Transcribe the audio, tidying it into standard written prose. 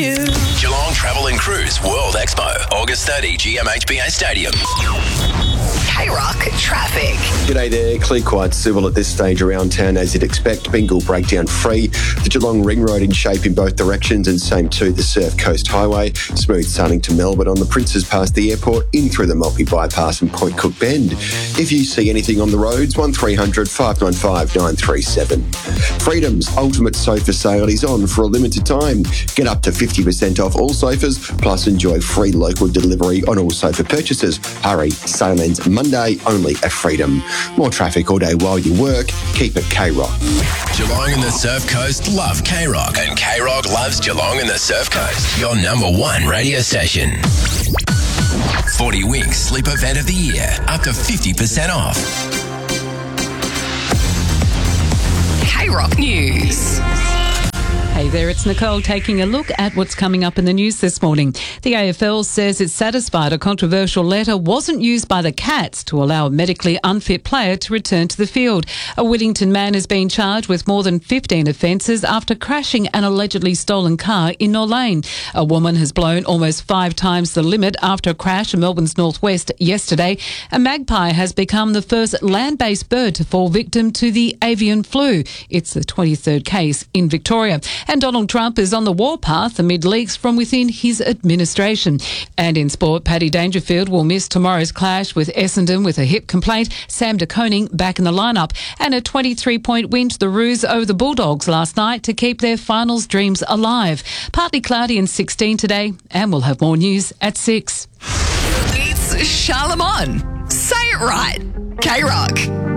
Geelong Travel and Cruise World Expo, August 30, GMHBA Stadium. K-Rock traffic. G'day there. Clear quite civil at this stage around town as you'd expect. Bengal breakdown free. The Geelong Ring Road in shape in both directions, and same too the Surf Coast Highway. Smooth sailing to Melbourne on the Princes past the airport, in through the Maltby bypass and Point Cook Bend. If you see anything on the roads, 1300 595 937. Freedom's ultimate sofa sale is on for a limited time. Get up to 50% off all sofas, plus enjoy free local delivery on all sofa purchases. Hurry, sale ends Monday only at Freedom. More traffic all day while you work. Keep it K-Rock. Geelong and the Surf Coast love K-Rock, and K-Rock loves Geelong and the Surf Coast. Your number one radio station. 40 Winks Sleep Event of the Year. Up to 50% off. K-Rock News. Hey there, it's Nicole taking a look at what's coming up in the news this morning. The AFL says it's satisfied a controversial letter wasn't used by the Cats to allow a medically unfit player to return to the field. A Whittington man has been charged with more than 15 offences after crashing an allegedly stolen car in Norlane. A woman has blown almost 5 times the limit after a crash in Melbourne's northwest yesterday. A magpie has become the first land-based bird to fall victim to the avian flu. It's the 23rd case in Victoria. And Donald Trump is on the warpath amid leaks from within his administration. And in sport, Paddy Dangerfield will miss tomorrow's clash with Essendon with a hip complaint. Sam de Koning back in the lineup. And a 23-point win to the Roos over the Bulldogs last night to keep their finals dreams alive. Partly cloudy and 16 today, and we'll have more news at 6. It's Charlemagne. Say it right. K-Rock.